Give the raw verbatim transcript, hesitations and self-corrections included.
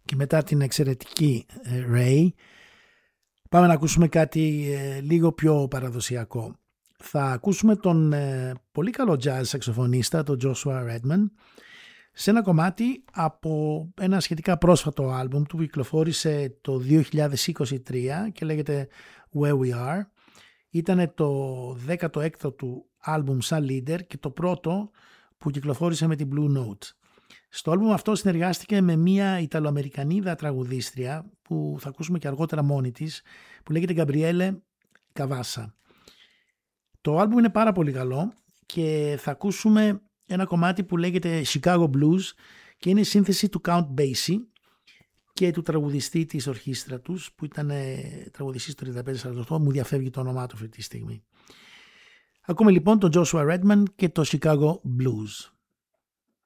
και μετά την εξαιρετική Ray πάμε να ακούσουμε κάτι ε, λίγο πιο παραδοσιακό. Θα ακούσουμε τον ε, πολύ καλό jazz σαξοφωνίστα, τον Joshua Redman, σε ένα κομμάτι από ένα σχετικά πρόσφατο άλμπουμ του που κυκλοφόρησε το δύο χιλιάδες είκοσι τρία και λέγεται Where We Are. Ήτανε το δέκατο έκτο του άλμπουμ σαν leader και το πρώτο που κυκλοφόρησε με την Blue Note. Στο άλμπουμ αυτό συνεργάστηκε με μια Ιταλοαμερικανίδα τραγουδίστρια που θα ακούσουμε και αργότερα μόνη της, που λέγεται Γκαμπριέλε Καβάσα. Το άλμπουμ είναι πάρα πολύ καλό και θα ακούσουμε ένα κομμάτι που λέγεται Chicago Blues και είναι η σύνθεση του Count Basie και του τραγουδιστή της ορχήστρα τους που ήταν τραγουδιστής το τριάντα πέντε σαράντα οκτώ, μου διαφεύγει το όνομά του αυτή τη στιγμή. Ακούμε λοιπόν τον Joshua Redman και το Chicago Blues.